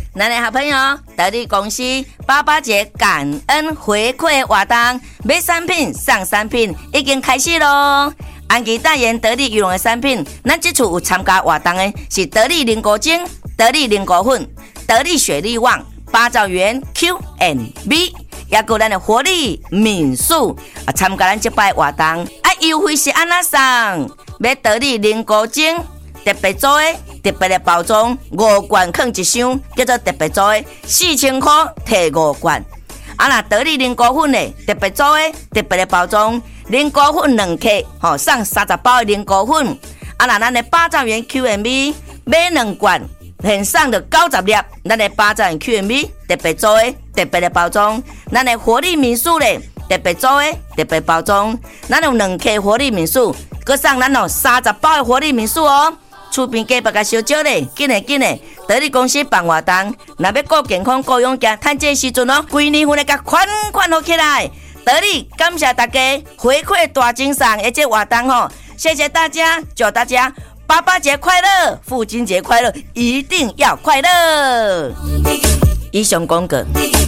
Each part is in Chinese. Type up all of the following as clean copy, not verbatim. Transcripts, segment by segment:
咱的好朋友得力公司88节感恩回馈活动，买产品送产品已经开始咯。安琪代言得力羽绒的产品，咱这次有参加活动的是得力凝固精、得力凝固粉、得力雪力旺、八兆元 Q&B， 也有咱的活力敏素参加咱这摆活动，优惠是安怎送？买得力凝固精特别组的。特别的包装，5罐放一箱，叫做特别组的，4000块摕5罐。那得力凝固粉的特别组的特别的包装，凝固粉2克，送30包的凝固粉。那咱的8兆元 Q&B 买2罐，现送的90粒，咱的8兆元 Q&B 特别组的特别的包装，咱的活力民宿的特别组的特别包装，咱有2克活力民宿，佮送咱30包的活力民宿哦。厝边隔壁甲小少咧，紧嘞！得力公司办活动，若要顾健康、顾勇健，趁这时阵哦，规年份来甲款好起来。得力感谢大家回馈大精神的这活动吼，谢谢大家，祝大家88节快乐，父亲节快乐，一定要快乐。以上广告。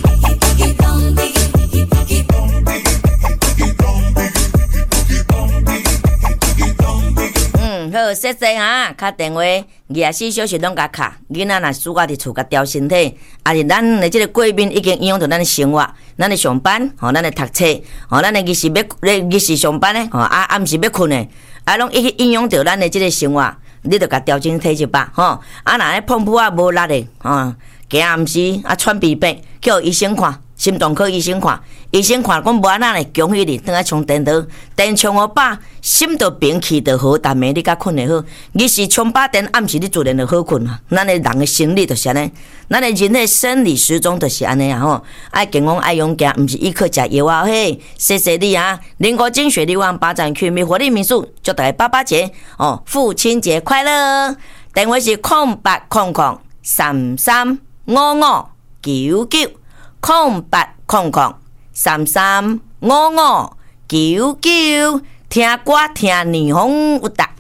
好，谢谢哈，打电话24小时拢甲卡，囡仔若暑假伫厝甲调身体，是咱的这个过敏已经影响到咱的生活，咱的上班，咱的读册，咱的日时上班呢，暗时要困的，拢已经影响到咱的这个生活，你着甲调整体质吧，若咧碰扑无力的，行暗时喘鼻鼻，叫医生看。心脏科医生看讲无安那咧，恭喜你，等下充电刀，电充好饱，心就平气就好，但暝你甲困会好。日时充饱电，暗时你自然就好困啊。咱的人的心理就是安尼，咱的人的生理时钟就是安尼啊吼。爱健康爱勇敢，毋是依靠食药啊嘿。谢谢你啊，凝固精血力旺8站区活力民宿，祝大家88节父亲节快乐。电话是0800 335599。0800 335599，听歌听霓虹有达。